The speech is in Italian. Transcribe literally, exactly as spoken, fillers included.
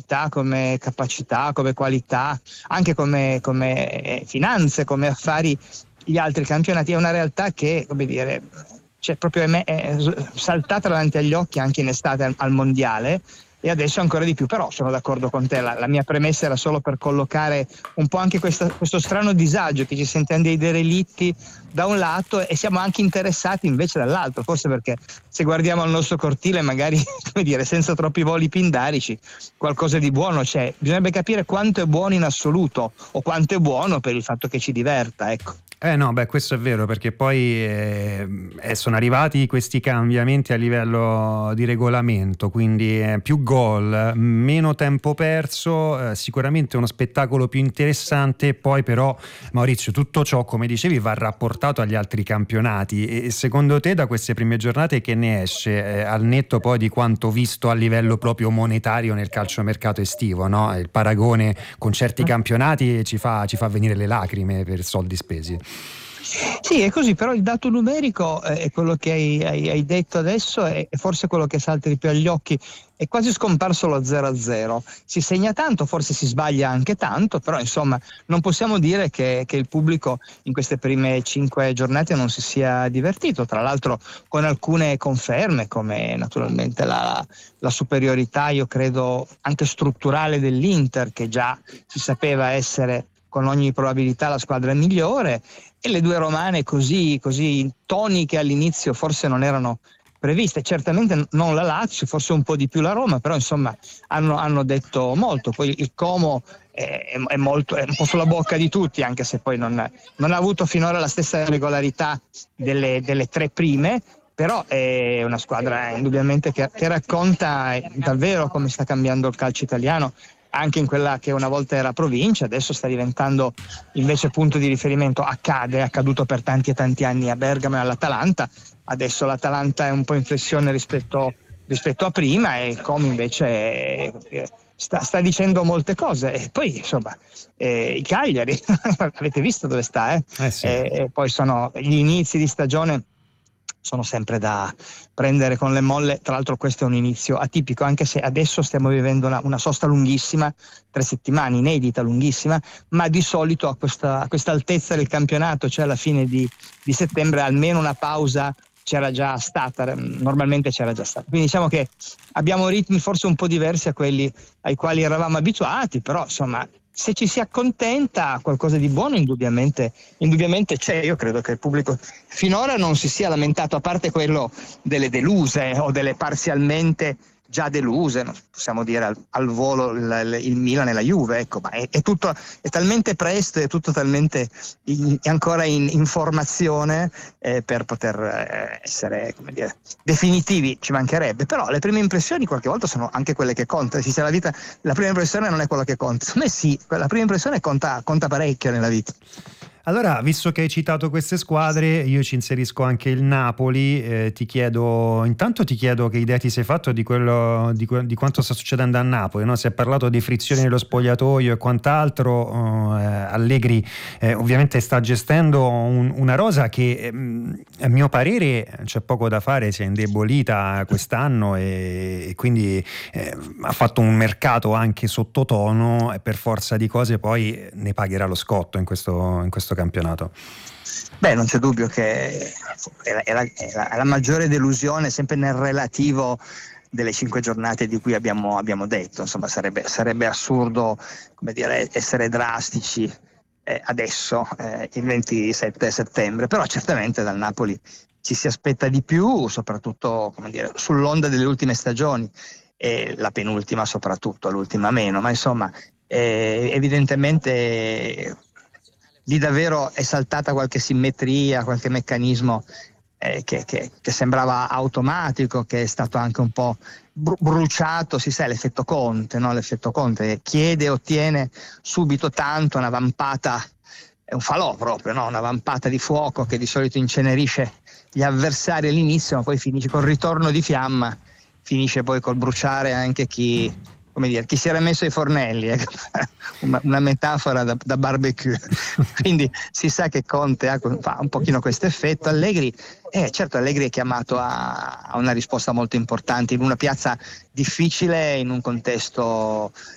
abilità, come capacità, come qualità, anche come, come finanze, come affari gli altri campionati. È una realtà che, come dire, cioè proprio è, è saltata davanti agli occhi anche in estate al, al mondiale, e adesso ancora di più. Però sono d'accordo con te, la, la mia premessa era solo per collocare un po' anche questa, questo strano disagio che ci sentiamo dei derelitti da un lato e siamo anche interessati invece dall'altro, forse perché se guardiamo al nostro cortile magari, come dire, senza troppi voli pindarici, qualcosa di buono c'è. Bisognerebbe capire quanto è buono in assoluto o quanto è buono per il fatto che ci diverta, ecco. Eh no, beh, questo è vero, perché poi eh, sono arrivati questi cambiamenti a livello di regolamento, quindi eh, più gol, meno tempo perso, eh, sicuramente uno spettacolo più interessante. Poi però, Maurizio, tutto ciò, come dicevi, va rapportato agli altri campionati, e secondo te da queste prime giornate che ne esce, eh, al netto poi di quanto visto a livello proprio monetario nel calciomercato estivo, no? Il paragone con certi campionati ci fa, ci fa venire le lacrime per soldi spesi. Sì, è così, però il dato numerico eh, è quello che hai, hai, hai detto adesso, è, è forse quello che salta di più agli occhi. È quasi scomparso lo zero a zero. Si segna tanto, forse si sbaglia anche tanto, però insomma non possiamo dire che, che il pubblico in queste prime cinque giornate non si sia divertito, tra l'altro con alcune conferme, come naturalmente la, la superiorità, io credo anche strutturale dell'Inter, che già si sapeva essere con ogni probabilità la squadra migliore, e le due romane così, così toniche all'inizio forse non erano previste, certamente non la Lazio, forse un po' di più la Roma, però insomma hanno, hanno detto molto. Poi il Como è, è, molto, è un po' sulla bocca di tutti, anche se poi non, non ha avuto finora la stessa regolarità delle, delle tre prime, però è una squadra indubbiamente che, che racconta davvero come sta cambiando il calcio italiano, anche in quella che una volta era provincia, adesso sta diventando invece punto di riferimento. Accade, è accaduto per tanti e tanti anni a Bergamo e all'Atalanta, adesso l'Atalanta è un po' in flessione rispetto, rispetto a prima, e il Como invece è, sta, sta dicendo molte cose. E poi insomma eh, i Cagliari avete visto dove sta, eh? Eh sì. E, e poi sono gli inizi di stagione, sono sempre da prendere con le molle. Tra l'altro questo è un inizio atipico, anche se adesso stiamo vivendo una, una sosta lunghissima, tre settimane, inedita, lunghissima, ma di solito a questa, a questa altezza del campionato, cioè alla fine di, di settembre, almeno una pausa c'era già stata, normalmente c'era già stata. Quindi diciamo che abbiamo ritmi forse un po' diversi a quelli ai quali eravamo abituati, però insomma se ci si accontenta qualcosa di buono indubbiamente, indubbiamente c'è. Io credo che il pubblico finora non si sia lamentato, a parte quello delle deluse o delle parzialmente già deluse, non possiamo dire al, al volo il, il Milan e la Juve, ecco, ma è, è tutto, è talmente presto, è tutto talmente in, è ancora in, in formazione eh, per poter eh, essere, come dire, definitivi, ci mancherebbe. Però le prime impressioni qualche volta sono anche quelle che contano. Si dice la vita, la prima impressione non è quella che conta. Secondo me sì, la prima impressione conta, conta parecchio nella vita. Allora, visto che hai citato queste squadre, io ci inserisco anche il Napoli. Eh, ti chiedo, intanto ti chiedo che idea ti sei fatto di quello di, que- di quanto sta succedendo a Napoli, no? Si è parlato di frizioni nello spogliatoio e quant'altro. Eh, Allegri eh, ovviamente sta gestendo un, una rosa che ehm, a mio parere c'è poco da fare, si è indebolita quest'anno, e, e quindi eh, ha fatto un mercato anche sottotono, e per forza di cose poi ne pagherà lo scotto in questo, in questo campionato. Beh, non c'è dubbio che è la, è la, è la, è la maggiore delusione, sempre nel relativo, delle cinque giornate di cui abbiamo, abbiamo detto. Insomma, sarebbe, sarebbe assurdo, come dire, essere drastici eh, adesso, eh, il ventisette settembre, però certamente dal Napoli ci si aspetta di più, soprattutto, come dire, sull'onda delle ultime stagioni, e la penultima soprattutto, l'ultima meno, ma insomma eh, evidentemente lì davvero è saltata qualche simmetria, qualche meccanismo eh, che, che, che sembrava automatico, che è stato anche un po' bru- bruciato. Si sa, l'effetto Conte, no? L'effetto Conte chiede e ottiene subito tanto, una vampata, è un falò proprio, no? Una vampata di fuoco che di solito incenerisce gli avversari all'inizio, ma poi finisce col ritorno di fiamma, finisce poi col bruciare anche chi, come dire, chi si era messo ai fornelli, ecco. una, una metafora da, da barbecue. Quindi si sa che Conte ha, fa un pochino questo effetto. Allegri, eh, certo Allegri è chiamato a, a una risposta molto importante in una piazza difficile, in un contesto